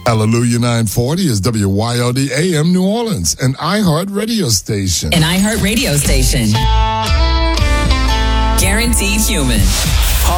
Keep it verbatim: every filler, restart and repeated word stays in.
Hallelujah nine forty is W Y L D A M New Orleans, an iHeart radio station. An iHeart radio station. Guaranteed human.